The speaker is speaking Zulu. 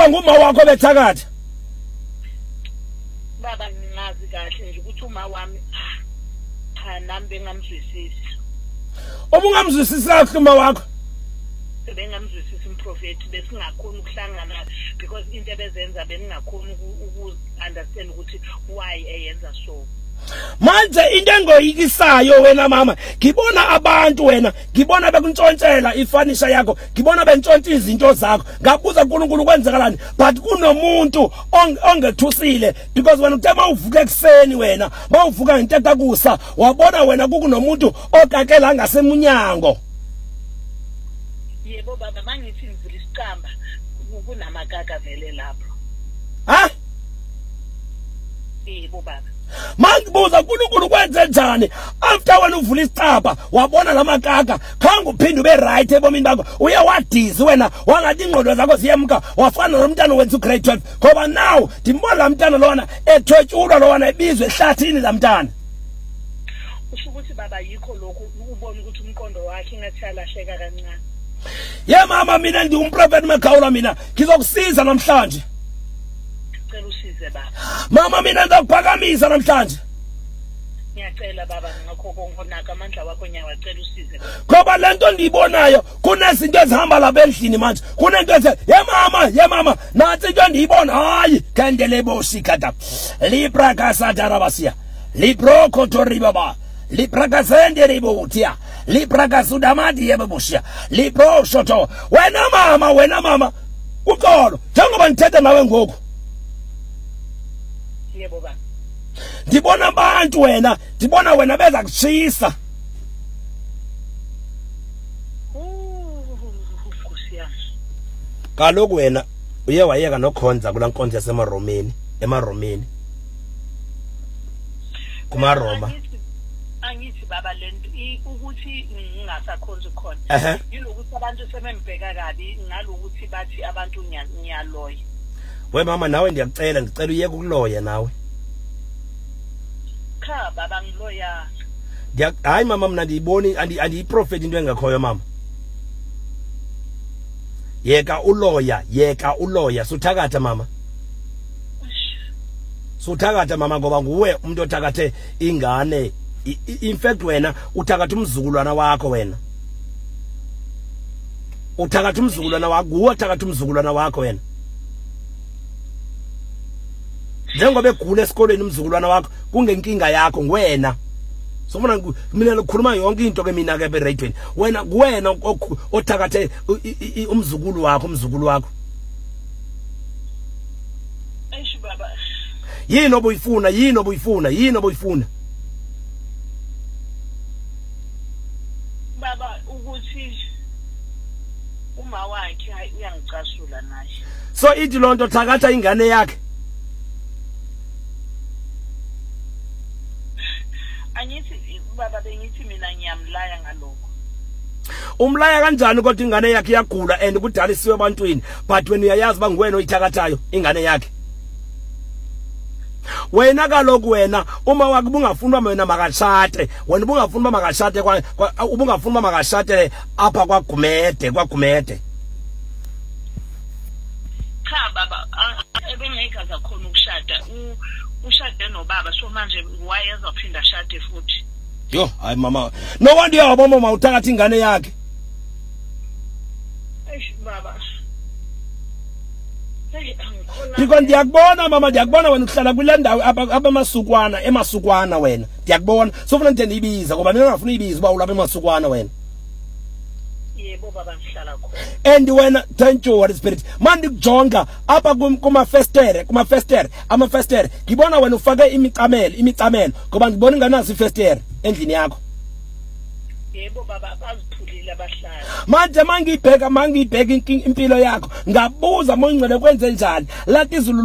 ukuba nguma wakho bethakatha? Baba ngazi kahle nje ukuthi uma wami cha nami bengamzwisisi. Obungamzwisisi kahle uma wakho? Bengamzwisisi umprofeti besingakhona ukuhlangana because into ebezenza beningakhona uku-understand ukuthi why eyenza so. Manje into engoyikisayo wena mama, ngibona abantu wena, ngibona bekuntshontshela ifanisha yakho, ngibona bentshontsha izinto zakho. Ngabuza uNkulunkulu kwenzekalani, but kunomuntu ongethusile because wena uthe mawuvuka ekseni wena, mawuvuka ngentetakusa, wabona wena kunomuntu okakela ngasemunyango. Yebo baba mangithi ngivula isicamba kunamagaga vele lapho. Ha? Yebo baba. Mangibuza uNkulunkulu kwenze njani after wena uvula isicaba wabona lamagaga khanga uphinde ube right ebomini bakho uye wadizi wena wangathi ingqondo zakho ziyemka wafana nomntana wenza ugrade 12 ngoba now ndimbona lamntana lona ethwetshulwa lona ebizwe ehlathini lamntana. Usho ukuthi baba yikho lokhu ubona ukuthi umqondo wakhe ngathi alahleka kancane. Ye mama mina ndiwumprofeti Makhawula mina ngizokusiza namhlanje. Ngicela usize baba. Mama mina ngizokuphakamisa namhlanje. Ngiyacela baba ngakho konke amandla wakho ngiyacela usize. Ngoba lento ndiyibonayo kunezinto ezihamba lapha endlini manje. Kunento ethi ye mama nathi into ndiyibona hayi kandele bosikata. Libra kasadarabasiya. Libro kotoribaba. Libra kasende ribotia. Libra kasudamadi yebeboshia. Libro shoto. Wena mama. Uxolo. Njengoba ngithetha nawe ngoku. Yebo baba. Ndibona abantu wena, ndibona wena beza kushisa. Nkosi yami. Kaloku wena uye wayeka nokhonza kula nkonzo yasemaromeni, emaromeni. KumaRoma. Angithi baba lento ukuthi ngingasakhonza khona. Yilokuthi abantu sebembheka kabi ngalokuthi bathi abantu ngiyaloya. We mama nawe ngicela uyeke ukuloya nawe. Cha baba ngiloya. Hayi mama mina ndiyiboni andiyiprofeti into engekhoyo mama. Yeka uloya suthakatha mama. Suthakatha mama ngoba nguwe umuntu othakathe ingane. In fact wena uthakatha umzukulwana wakho wena. Uthakatha umzukulwana wakho, nguwe uthakatha umzukulwana wakho wena. Njengoba egula esikoleni umzukulwana wakho kungenkinga yakho ngwena. Sofuna mina lokukhuluma yonke into ke mina ke be-radio. Wena kuwena othakathe umzukulu wakho. Eish baba. Yini obuyifuna? Baba ukuthi uma wakhe uyangicasula naye. So ithi lonto thakatha ingane yakhe. Angithi baba bengithi mina ngiyamlaya ngalokho. Umlaya kanjani kodwa ingane yakhe iyagula and kudala isiwe ebantwini but when uyayazi bangwena oyithakathayo ingane yakhe. Wena kaloku wena uma wakubungafuna wena makashate wena ubungafuna makashate ubungafuna makashate apha kwagumede. Cha baba ebengeke khona ukushada ushade nobaba so manje wayeza uphinda ashade futhi. Yo hayi mama no wonder yabo mama uthakatha ingane yakhe. Eish baba. Because ndiyakubona mama ndiyakubona wena uhlala kule ndawo emasukwana wena ndiyakubona sofuna nje ndiyibiza ngoba mina ngafuna uyibiza uba ulapha emasukwana wena. Yebo baba ngihlala khona. And wena thank you Holy Spirit manje kujonga apha kumafestere amafestere ngibona wena ufake imicamelo ngoba ngibona inganazi ifestere endlini yakho. Yebo baba baziphulile abahlali. Manje mangibheka impilo yakho ngabuza mongcwele kwenze njani lathi izulu